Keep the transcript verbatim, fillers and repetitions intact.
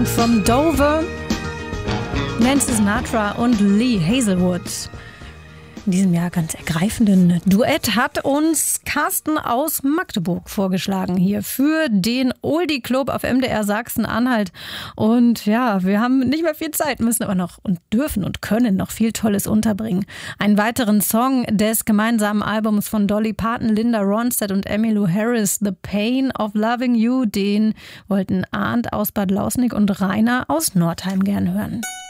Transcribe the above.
Song from Dover, Nancy Sinatra und Lee Hazelwood. In diesem Jahr ganz ergreifenden Duett hat uns Carsten aus Magdeburg vorgeschlagen hier für den Oldie Club auf M D R Sachsen-Anhalt. Und ja, wir haben nicht mehr viel Zeit, müssen aber noch und dürfen und können noch viel Tolles unterbringen. Einen weiteren Song des gemeinsamen Albums von Dolly Parton, Linda Ronstadt und Emmylou Harris, The Pain of Loving You, den wollten Arndt aus Bad Lausick und Rainer aus Nordheim gern hören.